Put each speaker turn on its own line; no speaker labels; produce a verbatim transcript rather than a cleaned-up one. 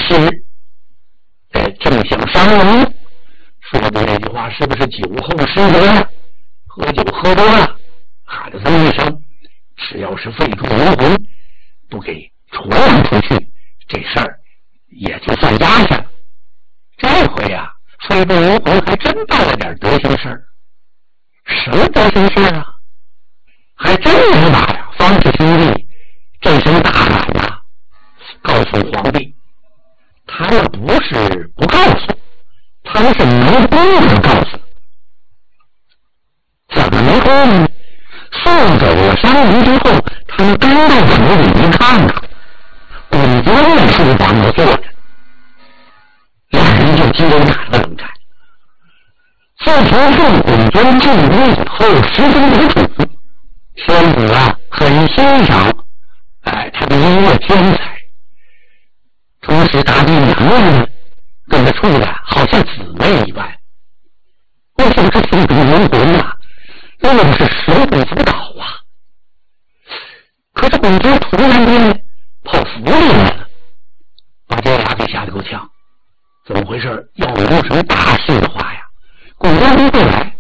时，哎，正想商量，说的这句话是不是酒后失德呀？喝酒喝多了，喊了这么一声，只要是废除亡魂，不给传扬出去，这事儿也就算压下了。这回呀、啊，废除亡魂还真办了点德行事儿。什么德行事儿啊？还真能把呀方氏兄弟这声大喊呐，告诉皇帝，他们不是不告诉，他们是没功夫告诉。怎么没功夫呢？送走了商人之后，他们刚到府里一看啊，滚尊在书房里坐着，两人就激动打了冷战。自从受滚尊进宫以后，十分得宠，天子啊很欣赏，哎，他的音乐天才。同时大帝两个人跟他处的好像姊妹一般。我想这废除亡魂啊，那么是手舞足蹈啊。可是滚尊突然间跑府里来了，把这俩给吓了够呛。怎么回事？要有什么大事的话呀，滚尊不会来，